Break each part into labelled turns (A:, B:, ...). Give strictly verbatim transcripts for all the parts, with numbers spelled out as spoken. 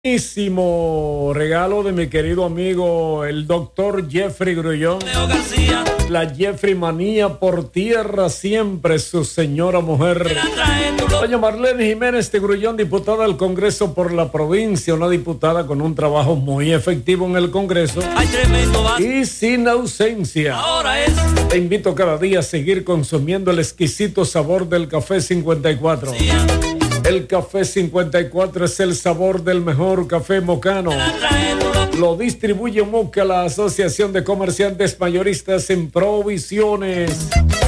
A: Buenísimo regalo de mi querido amigo el doctor Jeffrey Grullón. La Jeffrey manía por tierra siempre su señora mujer. Doña Marlene Jiménez de Grullón, diputada del Congreso por la provincia, una diputada con un trabajo muy efectivo en el Congreso y sin ausencia. Te invito cada día a seguir consumiendo el exquisito sabor del café cincuenta y cuatro. El café cincuenta y cuatro es el sabor del mejor café mocano. Lo distribuye Moca, la Asociación de Comerciantes Mayoristas en Provisiones.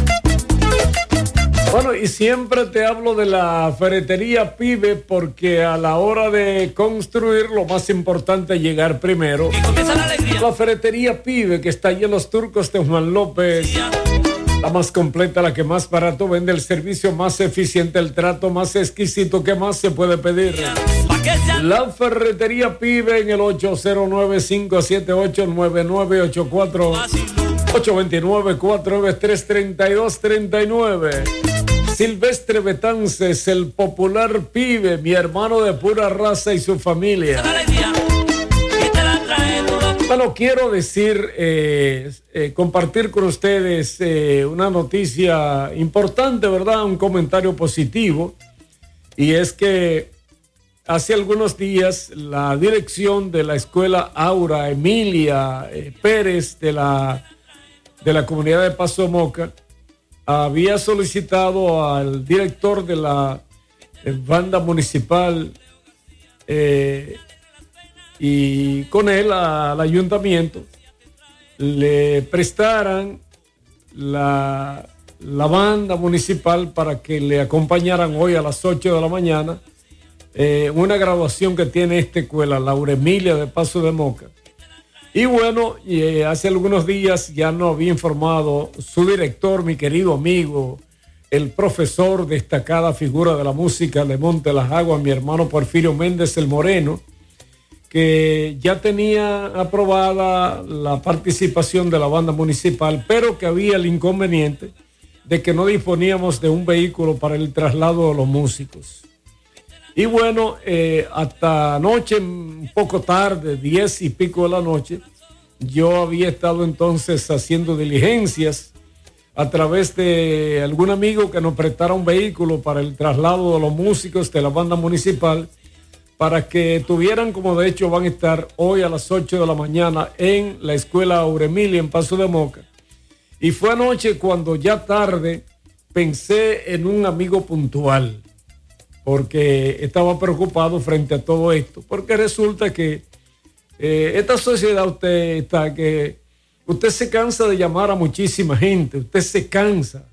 A: Bueno, y siempre te hablo de la ferretería Pibe porque a la hora de construir lo más importante es llegar primero. La ferretería Pibe, que está allí en Los Turcos de Juan López. La más completa, la que más barato vende, el servicio más eficiente, el trato más exquisito. ¿Qué más se puede pedir? La ferretería Pibe en el ocho cero nueve, cinco siete ocho, nueve nueve ocho cuatro, ocho dos nueve, cuatro nueve tres, tres dos tres nueve. Silvestre Betances, el popular Pibe, mi hermano de pura raza y su familia. Bueno, quiero decir, eh, eh, compartir con ustedes eh, una noticia importante, ¿verdad? Un comentario positivo. Y es que hace algunos días la dirección de la escuela Aura Emilia eh, Pérez de la, de la comunidad de Paso Moca había solicitado al director de la eh, banda municipal eh, y con él al ayuntamiento le prestaran la, la banda municipal para que le acompañaran hoy a las ocho de la mañana eh, una graduación que tiene esta escuela, Laura Emilia de Paso de Moca. Y bueno, eh, hace algunos días ya nos había informado su director, mi querido amigo, el profesor, destacada figura de la música de Monte Las Aguas, mi hermano Porfirio Méndez el Moreno, que ya tenía aprobada la participación de la banda municipal, pero que había el inconveniente de que no disponíamos de un vehículo para el traslado de los músicos. Y bueno, eh, hasta anoche, un poco tarde, diez y pico de la noche, yo había estado entonces haciendo diligencias a través de algún amigo que nos prestara un vehículo para el traslado de los músicos de la banda municipal, para que tuvieran, como de hecho van a estar hoy a las ocho de la mañana en la escuela Auremilia en Paso de Moca. Y fue anoche cuando ya tarde pensé en un amigo puntual, porque estaba preocupado frente a todo esto, porque resulta que eh, esta sociedad usted está que usted se cansa de llamar a muchísima gente, usted se cansa.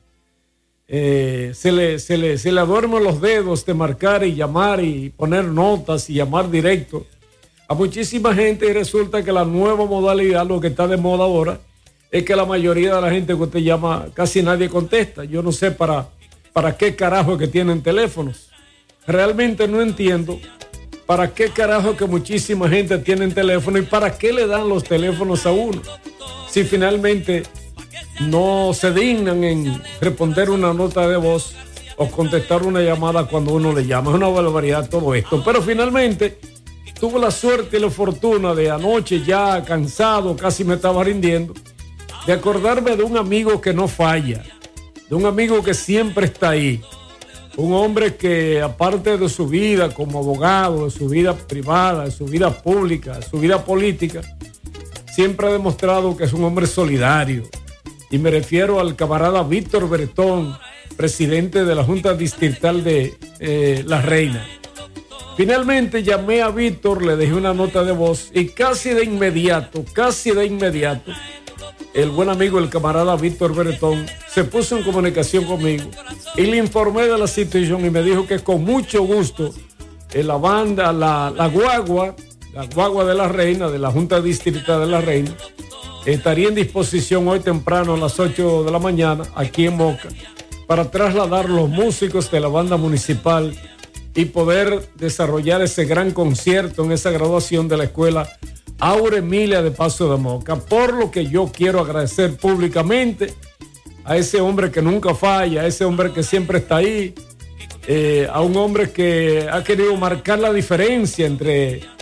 A: Eh, se, le, se, le, se le adormen los dedos de marcar y llamar y poner notas y llamar directo a muchísima gente, y resulta que la nueva modalidad, lo que está de moda ahora, es que la mayoría de la gente que usted llama, casi nadie contesta. Yo no sé para, para qué carajo que tienen teléfonos. Realmente no entiendo para qué carajo que muchísima gente tiene teléfono y para qué le dan los teléfonos a uno. Si finalmente no se dignan en responder una nota de voz o contestar una llamada cuando uno le llama. Es una barbaridad todo esto. Pero finalmente tuve la suerte y la fortuna de anoche, ya cansado, casi me estaba rindiendo, de acordarme de un amigo que no falla, de un amigo que siempre está ahí. Un hombre que, aparte de su vida como abogado, de su vida privada, de su vida pública, de su vida política, siempre ha demostrado que es un hombre solidario. Y me refiero al camarada Víctor Bretón, presidente de la Junta Distrital de eh, La Reina. Finalmente llamé a Víctor, le dejé una nota de voz y casi de inmediato, casi de inmediato, el buen amigo, el camarada Víctor Bretón, se puso en comunicación conmigo y le informé de la situación y me dijo que con mucho gusto en la banda, la, la guagua, la guagua de La Reina, de la Junta Distrital de La Reina, estaría en disposición hoy temprano a las ocho de la mañana aquí en Moca para trasladar los músicos de la banda municipal y poder desarrollar ese gran concierto en esa graduación de la escuela Aura Emilia de Paso de Moca. Por lo que yo quiero agradecer públicamente a ese hombre que nunca falla, a ese hombre que siempre está ahí, eh, a un hombre que ha querido marcar la diferencia entre